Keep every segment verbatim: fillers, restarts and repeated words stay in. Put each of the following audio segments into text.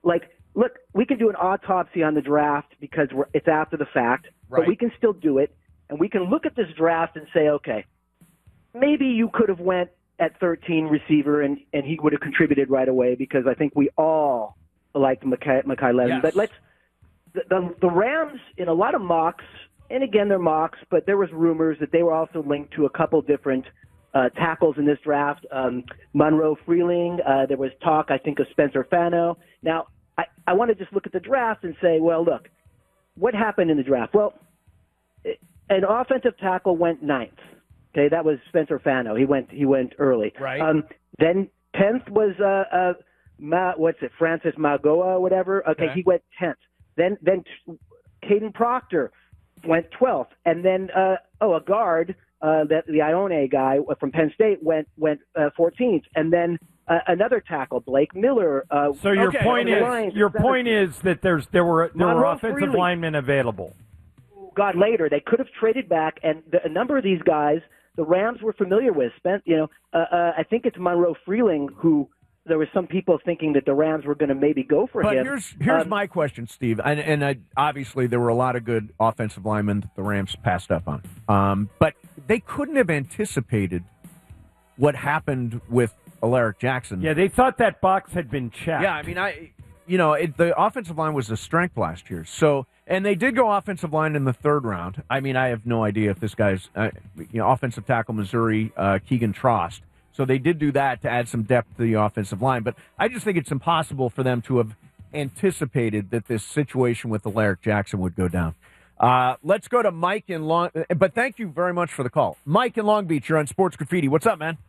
like, look, we can do an autopsy on the draft because we're, it's after the fact, right. but we can still do it, and we can look at this draft and say, okay, maybe you could have went at thirteen receiver, and, and he would have contributed right away because I think we all liked Mekhi, Mekhi Levin. Yes. But let's the, the the Rams in a lot of mocks, and again they're mocks, but there was rumors that they were also linked to a couple different uh, tackles in this draft. Um, Monroe Freeling, uh, there was talk I think of Spencer Fano. Now I, I want to just look at the draft and say, well, look, what happened in the draft? Well, an offensive tackle went ninth. Okay, that was Spencer Fano. He went he went early. Right. Um, then tenth was uh, uh Ma, what's it, Francis Magoa or whatever. Okay, Okay. he went tenth. Then then Caden Proctor went twelfth, and then uh, oh a guard uh, that the Ione guy from Penn State went went uh, fourteenth, and then uh, another tackle Blake Miller. Uh, So your Okay, point okay. is Lions, your et cetera. point is that there's there were there were Monroe offensive Freely. linemen available. got later. They could have traded back, and the, a number of these guys the Rams were familiar with. Spent, you know, uh, uh, I think it's Monroe Freeling who there was some people thinking that the Rams were going to maybe go for But him. here's here's Um, my question, Steve, and, and I, obviously there were a lot of good offensive linemen that the Rams passed up on, um, but they couldn't have anticipated what happened with Alaric Jackson. Yeah, they thought that box had been checked. Yeah, I mean, I, you know, it, the offensive line was a strength last year. So, and they did go offensive line in the third round. I mean, I have no idea if this guy's, uh, you know, offensive tackle Missouri, uh, Keegan Trost. So they did do that to add some depth to the offensive line. But I just think it's impossible for them to have anticipated that this situation with Alaric Jackson would go down. Uh, let's go to Mike in Long. But thank you very much for the call, Mike in Long Beach. You're on Sports Graffiti. What's up, man?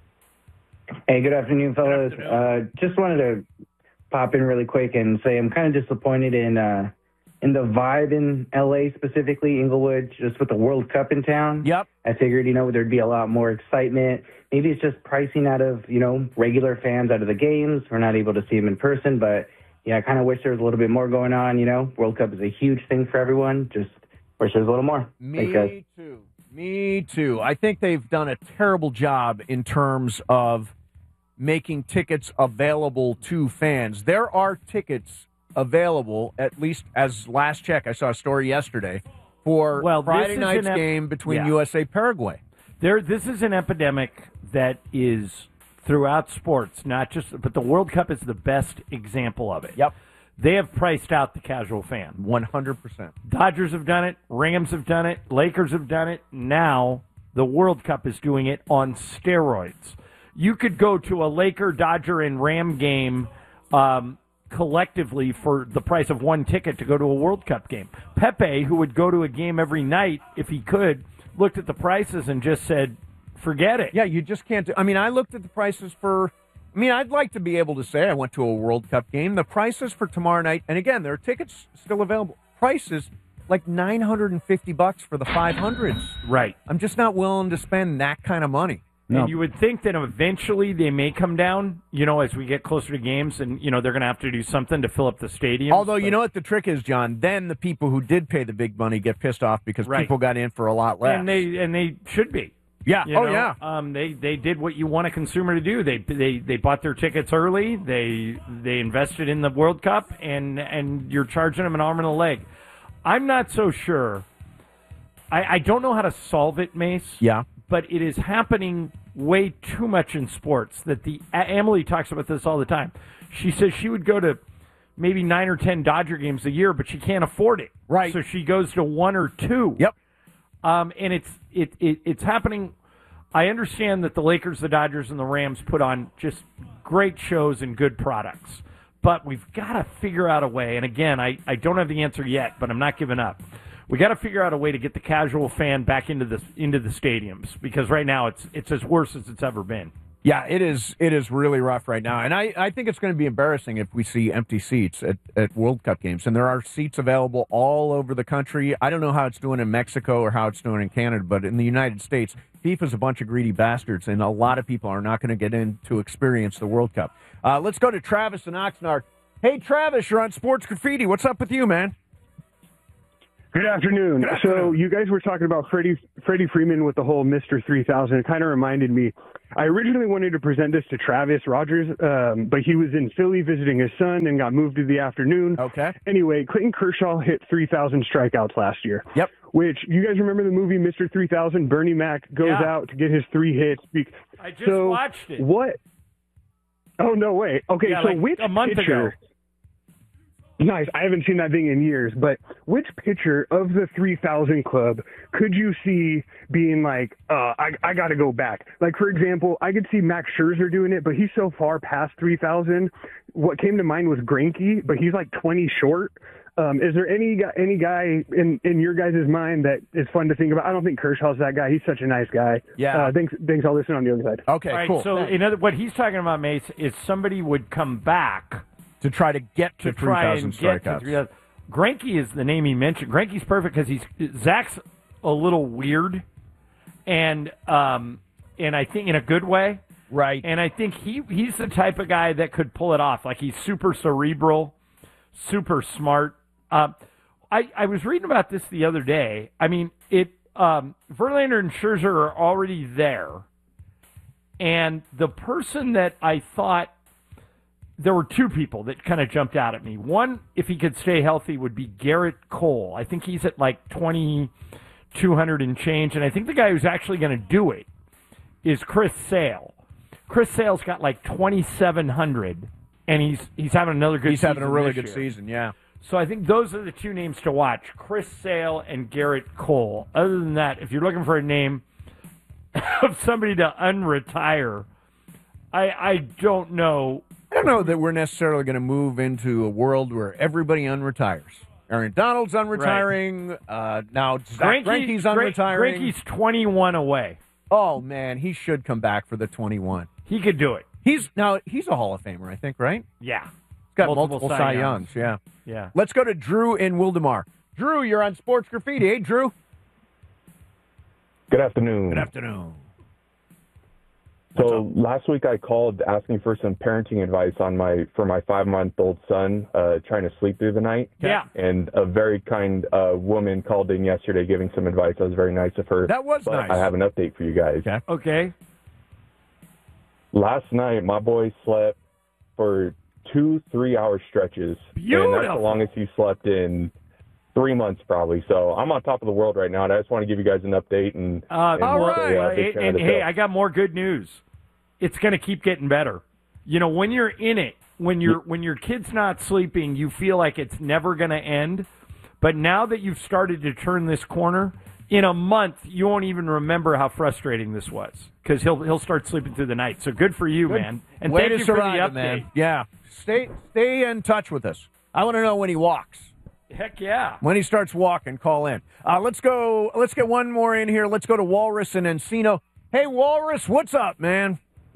Hey, good afternoon, fellas. Good Uh, just wanted to pop in really quick and say I'm kind of disappointed in uh, in the vibe in L A, specifically Inglewood, just with the World Cup in town. Yep. I figured, you know, there'd be a lot more excitement. Maybe it's just pricing out of, you know, regular fans out of the games. We're not able to see them in person, but yeah, I kind of wish there was a little bit more going on. You know, World Cup is a huge thing for everyone. Just wish there was a little more. Thanks, guys. Me too. Me too. I think they've done a terrible job in terms of making tickets available to fans. There are tickets available, at least as last check, I saw a story yesterday, for Well, this Friday is night's an ep- game between yeah. U S A Paraguay. There, this is an epidemic that is throughout sports, not just, but the World Cup is the best example of it. Yep. They have priced out the casual fan. one hundred percent. Dodgers have done it. Rams have done it. Lakers have done it. Now the World Cup is doing it on steroids. You could go to a Laker, Dodger, and Ram game um, collectively for the price of one ticket to go to a World Cup game. Pepe, who would go to a game every night if he could, looked at the prices and just said, forget it. Yeah, you just can't do. I mean, I looked at the prices for. I mean, I'd like to be able to say I went to a World Cup game. The prices for tomorrow night, and again, there are tickets still available. Prices like nine hundred and fifty bucks for the five hundreds. Right. I'm just not willing to spend that kind of money. And you would think that eventually they may come down, you know, as we get closer to games, and, you know, they're going to have to do something to fill up the stadium. Although, you know what the trick is, John? Then the people who did pay the big money get pissed off because Right. people got in for a lot less. And they and they should be. yeah. You Oh, know? yeah. Um, they they did what you want a consumer to do. They they they bought their tickets early. They they invested in the World Cup, and and you're charging them an arm and a leg. I'm not so sure. I I don't know how to solve it, Mace. Yeah. But it is happening way too much in sports. That the Emily talks about this all the time. She says she would go to maybe nine or ten Dodger games a year, but she can't afford it. Right. So she goes to one or two. Yep. Um, and it's it, it it's happening. I understand that the Lakers, the Dodgers, and the Rams put on just great shows and good products, but we've got to figure out a way. And again, I, I don't have the answer yet, but I'm not giving up. We got to figure out a way to get the casual fan back into the into the stadiums, because right now it's it's as worse as it's ever been. Yeah, it is. It is really rough right now, and I, I think it's going to be embarrassing if we see empty seats at, at World Cup games. And there are seats available all over the country. I don't know how it's doing in Mexico or how it's doing in Canada, but in the United States, FIFA's a bunch of greedy bastards, and a lot of people are not going to get in to experience the World Cup. Uh, let's go to Travis in Oxnard. Hey, Travis, you're on Sports Graffiti. What's up with you, man? Good afternoon. Good afternoon. So you guys were talking about Freddie Freddie Freeman with the whole Mister three thousand. It kind of reminded me. I originally wanted to present this to Travis Rogers, um, but he was in Philly visiting his son and got moved to the afternoon. Okay. Anyway, Clayton Kershaw hit three thousand strikeouts last year. Yep. Which, you guys remember the movie Mister three thousand? Bernie Mac goes Yeah. out to get his three hits. I just so watched it. What? Oh, no way. Okay, Yeah, so like which a month pitcher... ago. Nice. I haven't seen that thing in years, but which pitcher of the three thousand club could you see being like, uh, I, I got to go back? Like, for example, I could see Max Scherzer doing it, but he's so far past three thousand. What came to mind was Greinke, but he's like twenty short. Um, is there any guy, any guy in, in your guys' mind that is fun to think about? I don't think Kershaw's that guy. He's such a nice guy. Yeah. Uh, thanks, thanks. I'll listen on the other side. Okay, All right, cool. so in other, what he's talking about, Mace, is somebody would come back to try to get to, to three try thousand and get to strikeouts. three thousand. Greinke is the name he mentioned. Greinke's perfect because he's Zach's a little weird, and um, and I think in a good way. Right. And I think he he's the type of guy that could pull it off. Like he's super cerebral, super smart. Um, I I was reading about this the other day. I mean, it um, Verlander and Scherzer are already there, and the person that I thought. There were two people that kind of jumped out at me. One, if he could stay healthy, would be Garrett Cole. I think he's at like twenty-two hundred and change, and I think the guy who's actually going to do it is Chris Sale. Chris Sale's got like twenty-seven hundred, and he's he's having another good He's season having a really this good year. season, yeah. So I think those are the two names to watch, Chris Sale and Garrett Cole. Other than that, if you're looking for a name of somebody to unretire, I I don't know. I don't know that we're necessarily going to move into a world where everybody unretires. Aaron Donald's unretiring. Right. Uh, now Zach Greinke's unretiring. Greinke's twenty-one away. Oh, man, he should come back for the twenty-one. He could do it. He's now he's a Hall of Famer, I think, right? Yeah. He's got multiple, multiple Cy, Cy Youngs. Youngs, yeah. Yeah. Let's go to Drew in Wildemar. Drew, you're on Sports Graffiti. Hey, Drew. Good afternoon. Good afternoon. So last week I called asking for some parenting advice on my for my five month old son uh, trying to sleep through the night. Yeah. And a very kind uh, woman called in yesterday giving some advice. That was very nice of her. That was but nice. I have an update for you guys. Okay. Okay. Last night my boy slept for two three hour stretches. Beautiful. And that's the longest he slept in three months probably. So I'm on top of the world right now, and I just want to give you guys an update. And, Uh, and all we'll right. say, uh, big and fan of and the hey, show. I got more good news. It's going to keep getting better. You know, when you're in it, when you're when your kid's not sleeping, you feel like it's never going to end. But now that you've started to turn this corner, in a month you won't even remember how frustrating this was because he'll he'll start sleeping through the night. So good for you, Good. man. And Way thank to you for the survive update. it, man. Yeah. Stay stay in touch with us. I want to know when he walks. Heck yeah. When he starts walking, call in. Uh, let's go. Let's get one more in here. Let's go to Walrus and Encino. Hey, Walrus, what's up, man?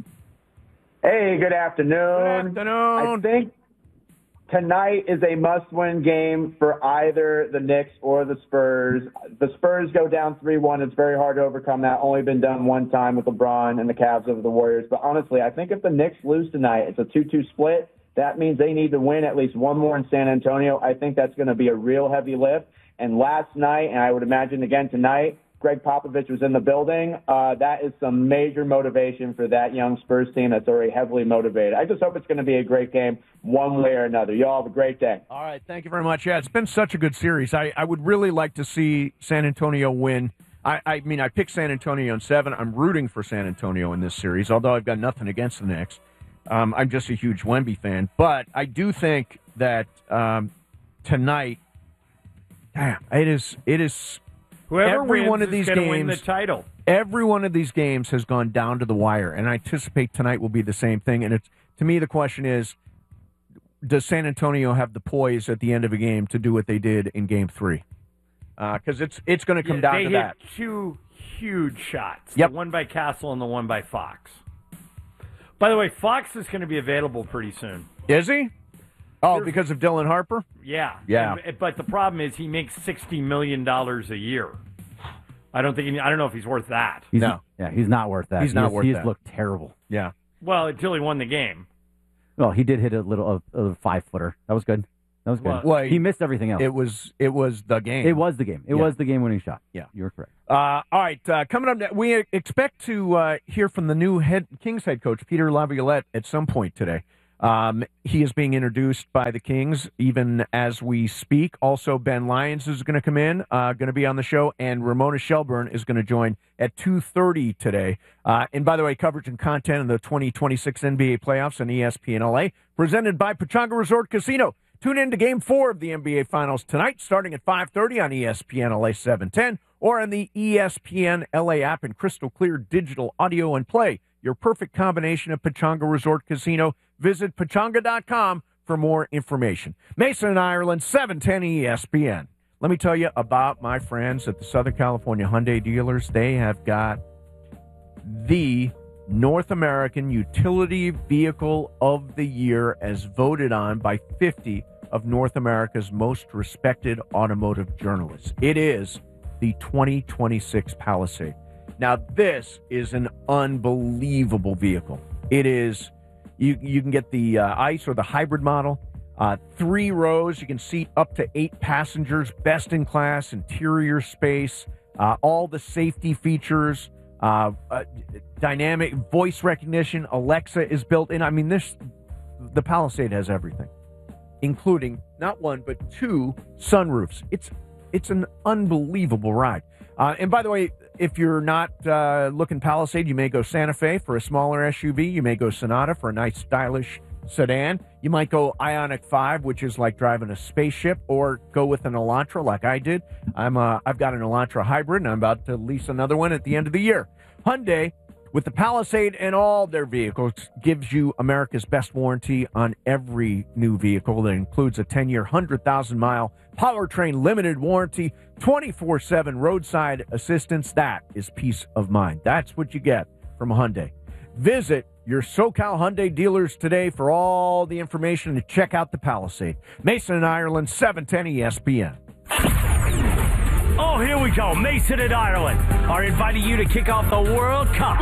Hey, good afternoon. Good afternoon. I think tonight is a must-win game for either the Knicks or the Spurs. The Spurs go down three one. It's very hard to overcome that. Only been done one time with LeBron and the Cavs over the Warriors. But honestly, I think if the Knicks lose tonight, it's a two two split. That means they need to win at least one more in San Antonio. I think that's going to be a real heavy lift. And last night, and I would imagine again tonight, Greg Popovich was in the building. Uh, that is some major motivation for that young Spurs team that's already heavily motivated. I just hope it's going to be a great game one way or another. You all have a great day. All right, thank you very much. Yeah, it's been such a good series. I, I would really like to see San Antonio win. I, I mean, I picked San Antonio in seven. I'm rooting for San Antonio in this series, although I've got nothing against the Knicks. Um, I'm just a huge Wemby fan. But I do think that um, tonight, damn, it is it is Whoever every wins one of is these gonna games, win the title. Every one of these games has gone down to the wire, and I anticipate tonight will be the same thing. And it's to me, the question is, does San Antonio have the poise at the end of a game to do what they did in Game Three? Because uh, it's it's going to come Yeah, down they to hit that. Two huge shots. Yep. The one by Castle and the one by Fox. By the way, Fox is going to be available pretty soon. Is he? Oh, There's- because of Dylan Harper? Yeah. Yeah. And- but the problem is he makes sixty million dollars a year. I don't think. He, I don't know if he's worth that. He's, No. Yeah, he's not worth that. He's He not has- worth He's that. looked terrible. Yeah. Well, until he won the game. Well, he did hit a little a, a five footer. That was good. That was good. Well, well, he missed everything else. It was it was the game. It was the game. It Yeah. was the game-winning shot. Yeah. You were correct. Uh, all right, uh, coming up, ne- we expect to uh, hear from the new head Kings head coach, Peter Laviolette, at some point today. Um, he is being introduced by the Kings even as we speak. Also, Ben Lyons is going to come in, uh, going to be on the show, and Ramona Shelburne is going to join at two thirty today. Uh, and by the way, coverage and content of the twenty twenty-six N B A playoffs on E S P N L A, presented by Pechanga Resort Casino. Tune in to Game four of the N B A Finals tonight, starting at five thirty on E S P N L A seven ten, or on the E S P N L A app and crystal clear digital audio and play. Your perfect combination of Pechanga Resort Casino. Visit pechanga dot com for more information. Mason and Ireland, seven ten E S P N. Let me tell you about my friends at the Southern California Hyundai dealers. They have got the North American Utility Vehicle of the Year as voted on by fifty of North America's most respected automotive journalists. It is the twenty twenty-six Palisade. Now, this is an unbelievable vehicle. It is, you you can get the uh, ICE or the hybrid model, uh, three rows. You can seat up to eight passengers, best-in-class interior space, uh, all the safety features, uh, uh, dynamic voice recognition, Alexa is built in. I mean, this the Palisade has everything, including not one but two sunroofs. It's it's an unbelievable ride. Uh, and by the way, if you're not uh, looking Palisade, you may go Santa Fe for a smaller S U V. You may go Sonata for a nice, stylish sedan. You might go Ioniq five, which is like driving a spaceship, or go with an Elantra like I did. I'm uh, I've got an Elantra hybrid, and I'm about to lease another one at the end of the year. Hyundai, with the Palisade and all their vehicles, gives you America's best warranty on every new vehicle. That includes a ten-year, one hundred thousand mile powertrain limited warranty, twenty-four seven roadside assistance. That is peace of mind. That's what you get from Hyundai. Visit your SoCal Hyundai dealers today for all the information to check out the Palisade. Mason and Ireland, seven ten E S P N. Oh, here we go. Mason and Ireland are inviting you to kick off the World Cup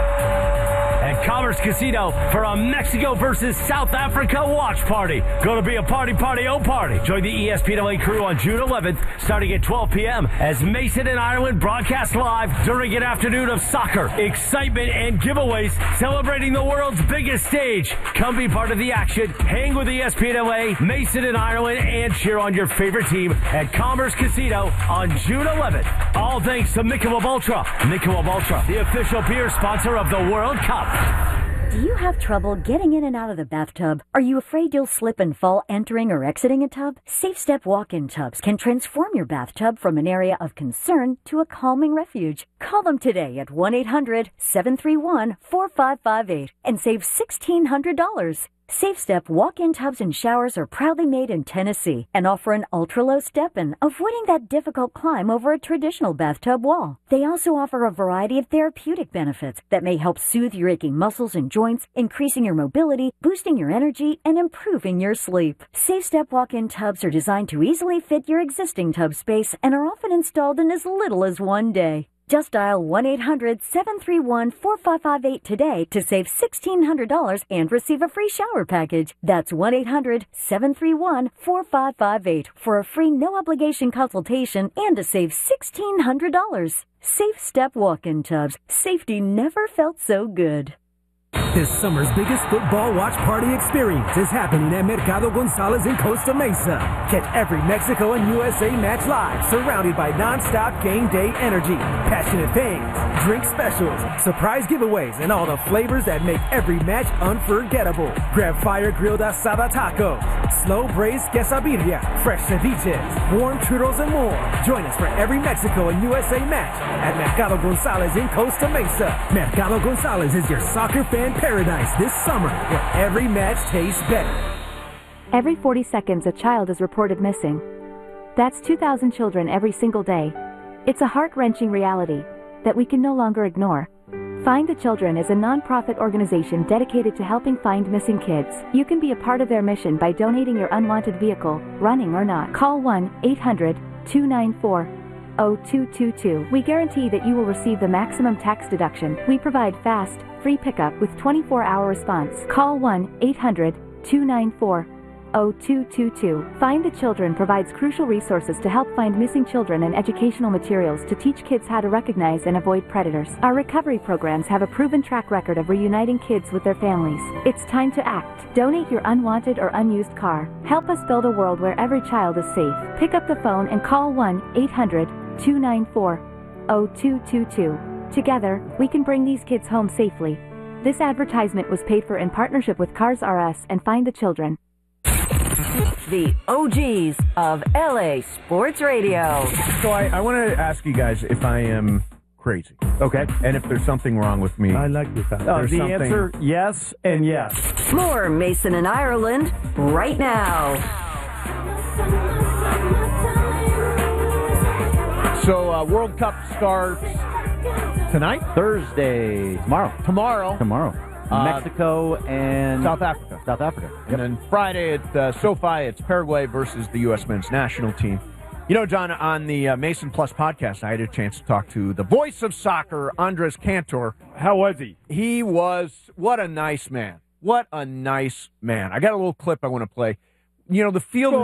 at Commerce Casino for a Mexico versus South Africa watch party. Going to be a party, party, oh party. Join the E S P N L A crew on June eleventh, starting at twelve p.m. as Mason and Ireland broadcast live during an afternoon of soccer, excitement, and giveaways celebrating the world's biggest stage. Come be part of the action, hang with E S P N L A, Mason and Ireland, and cheer on your favorite team at Commerce Casino on June eleventh. All thanks to Michelob Ultra. Michelob Ultra, the official beer sponsor of the World Cup. Do you have trouble getting in and out of the bathtub? Are you afraid you'll slip and fall entering or exiting a tub? Safe Step walk-in tubs can transform your bathtub from an area of concern to a calming refuge. Call them today at one eight hundred seven three one four five five eight and save sixteen hundred dollars. Safe Step walk-in tubs and showers are proudly made in Tennessee and offer an ultra-low step-in, avoiding that difficult climb over a traditional bathtub wall. They also offer a variety of therapeutic benefits that may help soothe your aching muscles and joints, increasing your mobility, boosting your energy, and improving your sleep. Safe Step walk-in tubs are designed to easily fit your existing tub space and are often installed in as little as one day. Just dial one eight hundred seven three one four five five eight today to save sixteen hundred dollars and receive a free shower package. That's one eight hundred seven three one four five five eight for a free no-obligation consultation and to save sixteen hundred dollars. Safe Step walk-in tubs. Safety never felt so good. This summer's biggest football watch party experience is happening at Mercado Gonzalez in Costa Mesa. Catch every Mexico and U S A match live, surrounded by non-stop game day energy, passionate fans, drink specials, surprise giveaways, and all the flavors that make every match unforgettable. Grab fire-grilled asada tacos, slow-braised quesadilla, fresh ceviches, warm churros, and more. Join us for every Mexico and U S A match at Mercado Gonzalez in Costa Mesa. Mercado Gonzalez is your soccer fan paradise this summer, where every match tastes better. Every forty seconds, a child is reported missing. That's two thousand children every single day. It's a heart-wrenching reality that we can no longer ignore. Find the Children is a non-profit organization dedicated to helping find missing kids. You can be a part of their mission by donating your unwanted vehicle, running or not. Call one eight hundred two nine four oh two two two. We guarantee that you will receive the maximum tax deduction. We provide fast, free pickup with twenty-four hour response. Call one eight hundred two nine four oh two two two. Find the Children provides crucial resources to help find missing children and educational materials to teach kids how to recognize and avoid predators. Our recovery programs have a proven track record of reuniting kids with their families. It's time to act. Donate your unwanted or unused car. Help us build a world where every child is safe. Pick up the phone and call one eight hundred two nine four oh two two two. Together, we can bring these kids home safely. This advertisement was paid for in partnership with Cars R Us and Find the Children. The O Gs of L A Sports Radio. So I, I want to ask you guys if I am crazy. Okay. And if there's something wrong with me. I like this. Uh, the something... answer, yes and yes. More Mason and Ireland right now. So uh, World Cup starts tonight? Thursday. Tomorrow. Tomorrow. Tomorrow. Uh, Mexico and South Africa. South Africa. And then Friday at uh, SoFi, it's Paraguay versus the U S men's national team. You know, John, on the uh, Mason Plus podcast, I had a chance to talk to the voice of soccer, Andres Cantor. How was he? He was, what a nice man. What a nice man. I got a little clip I want to play. You know, the field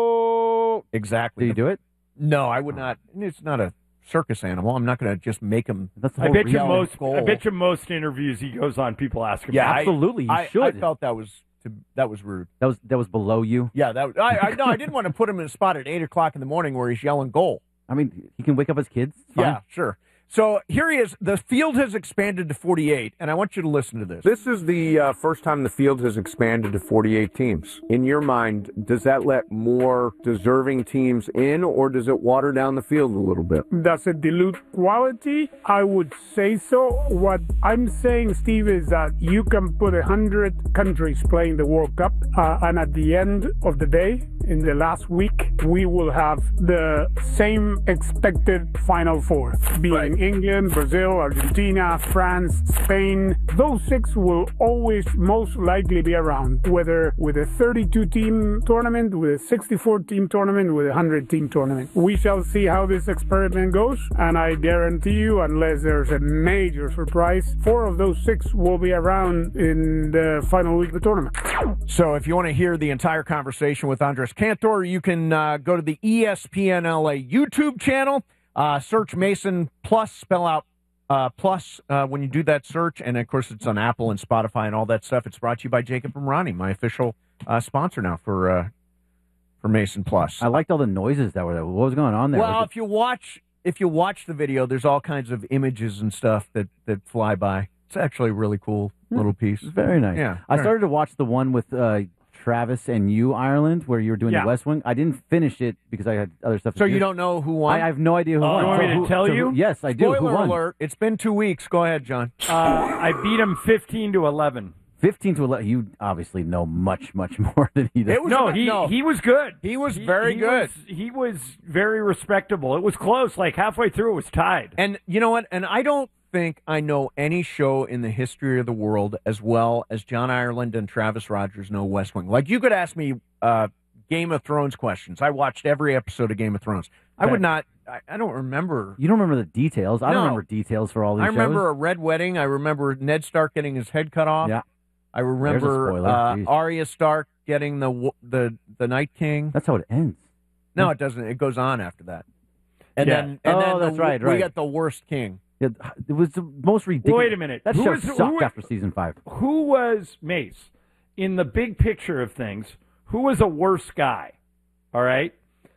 oh. has... Ex- exactly. Did you do it? No, I would not. It's not a circus animal. I'm not going to just make him. That's the I whole bet you reality. most. goal. I bet you most interviews he goes on, people ask him. Yeah, about. absolutely. I, You should. I felt that was to, that was rude. That was that was below you. Yeah, that. I, I no, I didn't want to put him in a spot at eight o'clock in the morning where he's yelling goal. I mean, he can wake up his kids. It's fine. Yeah, sure. So here he is. The field has expanded to forty-eight, and I want you to listen to this. This is the uh, first time the field has expanded to forty-eight teams. In your mind, does that let more deserving teams in, or does it water down the field a little bit? Does it dilute quality? I would say so. What I'm saying, Steve, is that you can put a hundred countries playing the World Cup, uh, and at the end of the day, in the last week, we will have the same expected Final Four, being right. England, Brazil, Argentina, France, Spain. Those six will always most likely be around, whether with a thirty-two team tournament, with a sixty-four team tournament, with a one hundred team tournament. We shall see how this experiment goes, and I guarantee you, unless there's a major surprise, four of those six will be around in the final week of the tournament. So if you want to hear the entire conversation with Andres Cantor, you can uh, go to the E S P N L A YouTube channel. Uh, search Mason Plus, spell out uh, Plus uh, when you do that search. And, of course, it's on Apple and Spotify and all that stuff. It's brought to you by Jacob and Ronnie, my official uh, sponsor now for uh, for Mason Plus. I liked all the noises that were there. What was going on there? Well, was if you watch if you watch the video, there's all kinds of images and stuff that, that fly by. It's actually a really cool little piece. It's very nice. Yeah. I started to watch the one with uh, Travis and you, Ireland, where you were doing Yeah. the West Wing. I didn't finish it because I had other stuff to So do. you don't know who won? I have no idea who Oh, won. you want So me to who- tell so you? who- Yes, I do. Spoiler who won? alert. It's been two weeks. Go ahead, John. Uh, I beat him fifteen to eleven. fifteen to eleven. You obviously know much, much more than he does. no, he he was good. He was He- very he good. was- he was very respectable. It was close. Like halfway through, it was tied. And you know what? And I don't think I know any show in the history of the world as well as John Ireland and Travis Rogers know West Wing. Like, you could ask me uh, Game of Thrones questions. I watched every episode of Game of Thrones. I Okay. would not, I, I don't remember. You don't remember the details. I No. don't remember details for all these I remember shows. a red wedding. I remember Ned Stark getting his head cut off. Yeah. I remember spoiler. uh, Jeez. Arya Stark getting the w- the the Night King. That's how it ends. No, it doesn't. It goes on after that. And Yeah. then, and Oh, then the- that's right, we right. get the worst king. Yeah, it was the most ridiculous. Wait a minute. That Who show was- who sucked was- after season five. Who was Mace in the big picture of things? Who was a worse guy? All right,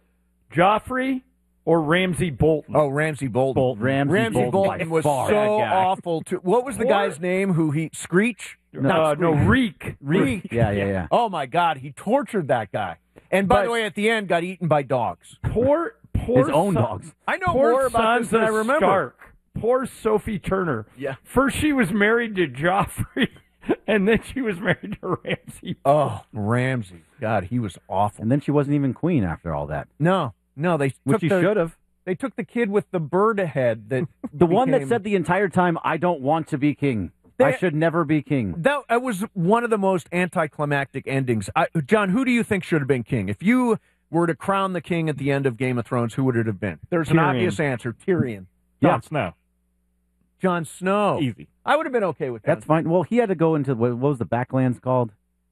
Joffrey or Ramsey Bolton? Oh, Ramsey Bolton. Bolton. Ramsey, Ramsey Bolton, Bolton, by was far. so Bad guy. awful. To what was the Poor- guy's name? Who he Screech? No, Not no, Screech. Reek. Reek. Yeah, yeah, yeah. Oh my God, he tortured that guy. And by But- the way, at the end, got eaten by dogs. Poor, poor His own son- dogs. I know Poor more about this than I Sansa remember. Stark. Poor Sophie Turner. Yeah. First she was married to Joffrey, and then she was married to Ramsey. Oh, Ramsey. God, he was awful. And then she wasn't even queen after all that. No, no, they Which took she the, should have. They took the kid with the bird head. That The one that became- said the entire time, I don't want to be king. I They- should never be king. That, that was one of the most anticlimactic endings. I, John, who do you think should have been king? If you were to crown the king at the end of Game of Thrones, who would it have been? There's an Tyrion. obvious answer. Tyrion. Jon Yeah. Snow. Jon Snow. Easy. I would have been okay with that. That's fine. Well, he had to go into what, what was the Backlands called?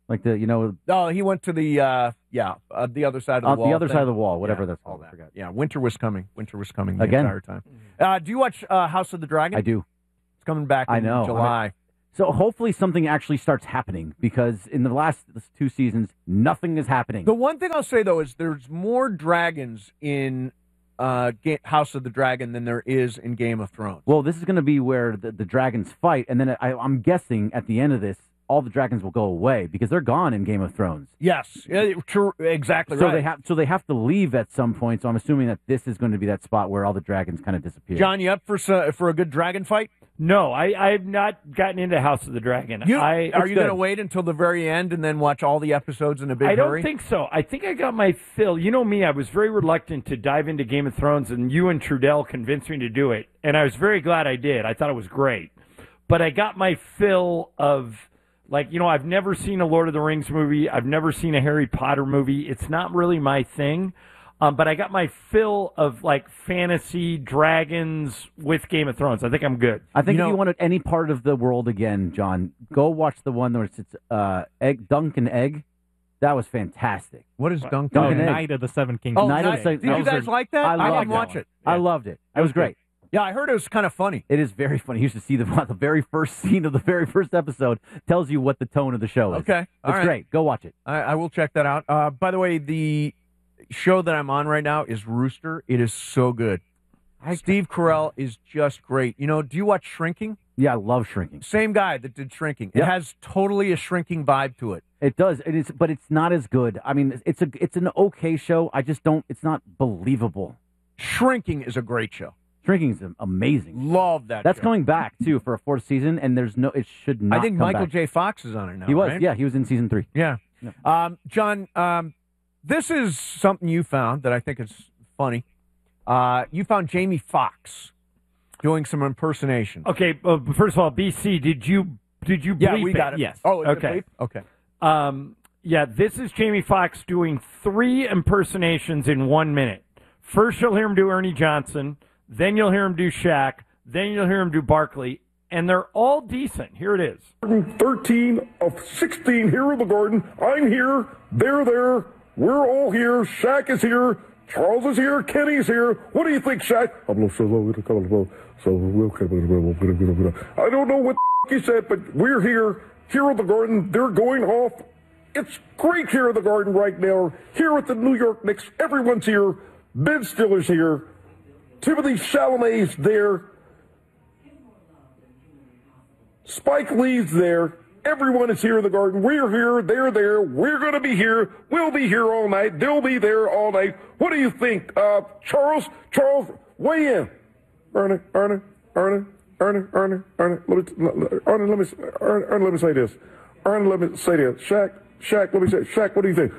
Like the, you know, Oh, he went to the uh, yeah, uh, the other side of the uh, wall. the other thing. side of the wall, whatever Yeah, that's all called. I that. forgot. Yeah, winter was coming. Winter was coming the Again? entire time. Uh, do you watch uh, House of the Dragon? I do. It's coming back in I know. July. I- So hopefully something actually starts happening, because in the last two seasons, nothing is happening. The one thing I'll say, though, is there's more dragons in uh, Ga- House of the Dragon than there is in Game of Thrones. Well, this is going to be where the, the dragons fight, and then I, I'm guessing at the end of this, all the dragons will go away because they're gone in Game of Thrones. Yes, yeah, true, exactly So right. they have, so they have to leave at some point. So I'm assuming that this is going to be that spot where all the dragons kind of disappear. John, you up for so- for a good dragon fight? No, I I have not gotten into House of the Dragon. You, I, are it's you going to good. wait until the very end and then watch all the episodes in a big I don't hurry? think so. I think I got my fill. You know me, I was very reluctant to dive into Game of Thrones, and you and Trudell convinced me to do it, and I was very glad I did. I thought it was great. But I got my fill of, like, you know, I've never seen a Lord of the Rings movie. I've never seen a Harry Potter movie. It's not really my thing. Um, but I got my fill of, like, fantasy dragons with Game of Thrones. I think I'm good. I think You if know- you wanted any part of the world again, John, go watch the one where it's uh, egg, Dunk and Egg. That was fantastic. What is Dunk? Dunk Oh, and Egg? Night of the Seven Kingdoms. Oh, Night of Night- the Seven- Did you those guys are- like that? I I loved didn't that watch one. it. I loved it. It was great. Yeah, I heard it was kind of funny. It is very funny. You should see the the very first scene of the very first episode tells you what the tone of the show is. Okay, all it's right. great. Go watch it. I, I will check that out. Uh, by the way, the show that I'm on right now is Rooster. It is so good. Steve Carell is just great. You know, do you watch Shrinking? Yeah, I love Shrinking. Same guy that did Shrinking. It Yep. has totally a Shrinking vibe to it. It does. It is, but it's not as good. I mean, it's a it's an okay show. I just don't. It's not believable. Shrinking is a great show. Shrinking is amazing. Love that. That's show. coming back too for a fourth season, and there's no. It should not. I think come Michael back. J. Fox is on it now. He was. right? Yeah, he was in season three. Yeah. Um, John, um, this is something you found that I think is funny. Uh, you found Jamie Foxx doing some impersonation. Okay, uh, first of all, B C, did you did you bleep Yeah, we got it. Yes. Oh, is it okay. bleep? Okay. Um, yeah, this is Jamie Foxx doing three impersonations in one minute. First, you'll hear him do Ernie Johnson. Then you'll hear him do Shaq. Then you'll hear him do Barkley. And they're all decent. Here it is. thirteen of sixteen here in the Garden. I'm here. They're there. We're all here. Shaq is here. Charles is here. Kenny's here. What do you think, Shaq? I don't know what the he said, but we're here. Here in the Garden. They're going off. It's great here in the Garden right now. Here at the New York Knicks. Everyone's here. Ben Stiller's here. Timothy Chalamet's there. Spike Lee's there. Everyone is here in the Garden. We're here. They're there. We're going to be here. We'll be here all night. They'll be there all night. What do you think? Uh, Charles? Charles, weigh in. Ernie, Ernie, Ernie, Ernie, Ernie, Ernie. Let me, Ernie, let me, Ernie, Ernie, let me say this. Ernie, let me say this. Shaq, Shaq, let me say, Shaq, what do you think?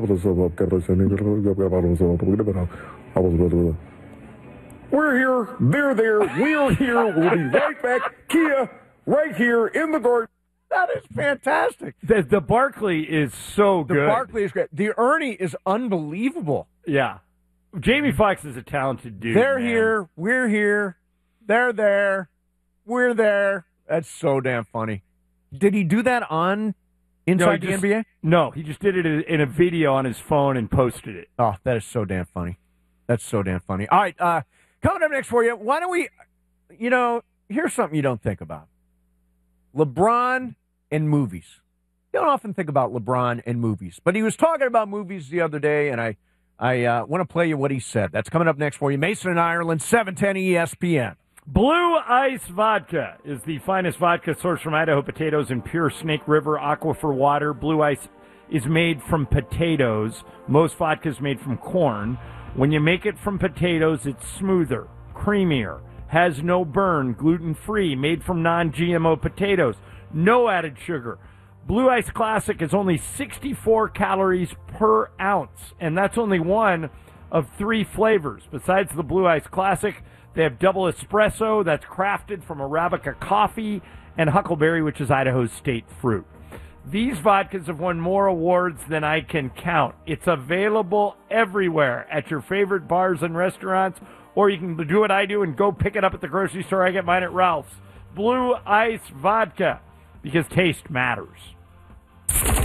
We're here. They're there. We're here. We'll be right back. Kia, right here in the Garden. That is fantastic. The, the Barkley is so The good. Barkley is great. The Ernie is unbelievable. Yeah. Jamie Foxx is a talented dude. They're man. here. We're here. They're there. We're there. That's so damn funny. Did he do that on Inside No, he the just- N B A? No, he just did it in a video on his phone and posted it. Oh, that is so damn funny. That's so damn funny. All right, uh, coming up next for you, why don't we, you know, here's something you don't think about. LeBron and movies. You don't often think about LeBron and movies, but he was talking about movies the other day, and I, I uh, want to play you what he said. That's coming up next for you. Mason and Ireland, seven ten E S P N. Blue Ice Vodka is the finest vodka sourced from Idaho potatoes and pure Snake River aquifer water. Blue Ice is made from potatoes. Most vodka is made from corn. When you make it from potatoes, it's smoother, creamier, has no burn, gluten-free, made from non-G M O potatoes, no added sugar. Blue Ice Classic is only sixty-four calories per ounce, and that's only one of three flavors. Besides the Blue Ice Classic, they have double espresso that's crafted from Arabica coffee and huckleberry, which is Idaho's state fruit. These vodkas have won more awards than I can count. It's available everywhere at your favorite bars and restaurants, or you can do what I do and go pick it up at the grocery store. I get mine at Ralph's. Blue Ice Vodka, because taste matters.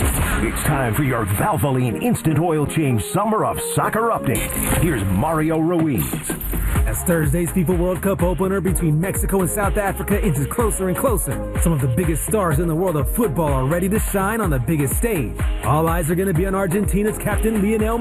It's time for your Valvoline Instant Oil Change Summer of Soccer update. Here's Mario Ruiz. As Thursday's FIFA World Cup opener between Mexico and South Africa inches closer and closer, some of the biggest stars in the world of football are ready to shine on the biggest stage. All eyes are going to be on Argentina's captain Lionel